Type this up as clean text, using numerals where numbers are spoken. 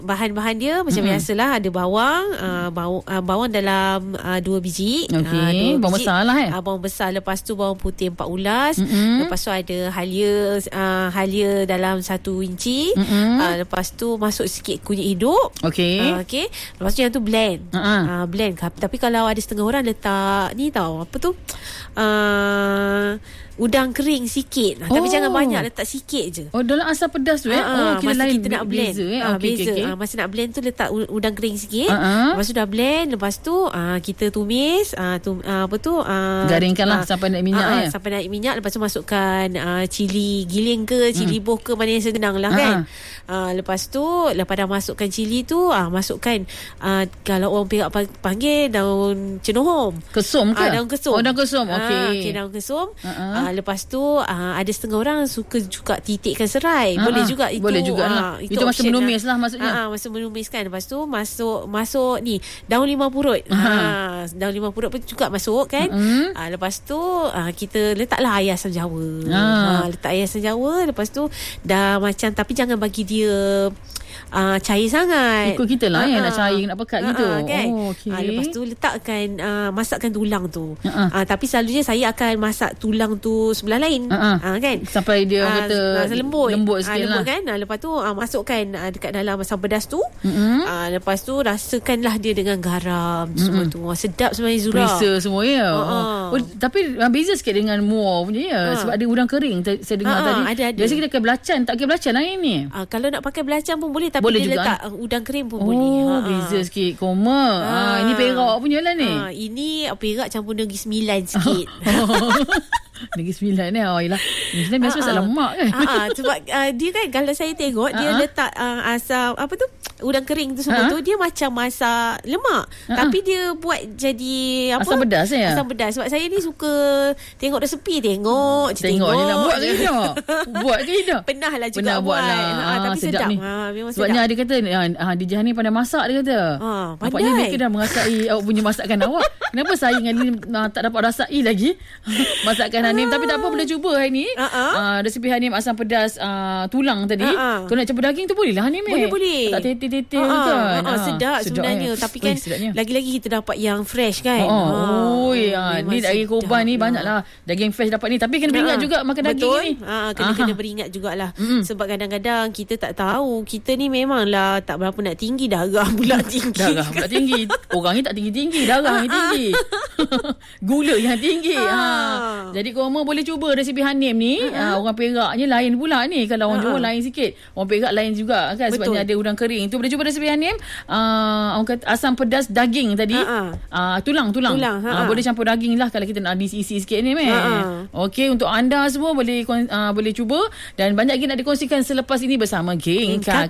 bahan-bahan dia macam biasalah, ada bawang, bawang dalam 2 biji. Okey, bawang besar lah bawang besar. Lepas tu bawang putih 4 ulas. Lepas tu ada halia dalam 1 inci. Lepas tu masuk sikit kunyit hidup. Okey. Lepas tu yang tu blend. Blend. Tapi kalau ada setengah orang letak ni tau, apa tu? Udang kering sikit. Tapi jangan banyak, letak sikit je. Dalam asam pedas tu kita lain, kita nak blend. Beza. Masa nak blend tu letak udang kering sikit. Lepas tu dah blend, lepas tu kita tumis, garingkan lah sampai naik minyak sampai naik minyak. Lepas tu masukkan cili giling ke cili boh ke, mana yang senang lah kan. Lepas tu lepas dah masukkan cili tu, masukkan kalau orang Perak panggil daun cenohom. Kesum ke? Daun kesum. Daun kesum. Okey. Daun kesum. Lepas tu ada setengah orang suka juga titikkan serai. Boleh juga itu. Boleh juga lah. Itu masa menumis lah maksudnya. Masa menumis kan. Lepas tu masuk ni daun limau purut. Daun limau purut pun juga masuk kan. Lepas tu kita letaklah air asam jawa. Letak air asam jawa. Lepas tu dah macam, tapi jangan bagi dia cair sangat. Ikut kita lah nak cair, nak pekat gitu kan? Lepas tu letakkan masakkan tulang tu. Tapi selalunya saya akan masak tulang tu sebelah lain. Kan? Sampai dia kata lembut sikit lembut kan. Lepas tu masukkan dekat dalam asam pedas tu. Lepas tu rasakanlah dia dengan garam semua tu. Sedap sebenarnya Zura. Perisa semua tapi beza sikit dengan muar punya sebab ada udang kering saya dengar tadi. Ada. Biasa kita pakai belacan. Tak pakai belacan lah ini. Kalau nak pakai belacan pun boleh, tapi boleh dia juga letak udang kering pun boleh. Beza sikit. Koma. Ini Perak punya lah ni. Ini Perak campur Negeri Sembilan sikit. Negeri Sembilan ni. Yelah, Negeri Sembilan biasa pasal lemak kan. Sebab dia kan, kalau saya tengok dia letak asam apa tu, udang kering tu semua tu, dia macam masak lemak, tapi dia buat jadi apa, asam pedas ya. Asam pedas. Sebab saya ni suka tengok resepi, tengok je nak buat ke tidak. Buat ke tidak. Pernah lah juga buat lah. Tapi sedap ni. Memang sebabnya dia kata di Jahan ni pandai masak, dia kata. Nampaknya mereka dah merasai awak punya masakan awak. Kenapa saya dengan ni tak dapat rasai lagi masakan Hanim. Tapi tak apa, boleh cuba hari ni. Resepi Hanim asam pedas tulang tadi. Kalau nak campur daging tu boleh lah Hanim. Boleh. Tak tete-tete kan. Sedap sebenarnya. Tapi kan lagi-lagi kita dapat yang fresh kan. Ni daging korban ni banyak lah daging fresh dapat ni. Tapi kena beringat juga makan daging ni. Kena beringat jugalah. Sebab kadang-kadang kita tak tahu, kita ni memanglah tak berapa nak tinggi, darah pula tinggi. Darah pula tinggi. Orang ni tak tinggi-tinggi, darah yang tinggi. Gula yang tinggi. Jadi korang boleh cuba resepi Hanim ni. Orang Peraknya lain pula ni. Kalau orang Johor lain sikit, orang Perak lain juga kan. Sebabnya ada udang kering. Tu boleh cuba resepi Hanim. Orang kata asam pedas daging tadi. Tulang. Boleh campur daging lah kalau kita nak isi sikit ni. Okey, untuk anda semua boleh cuba. Dan banyak lagi nak dikongsikan selepas ini bersama Geng Kakak.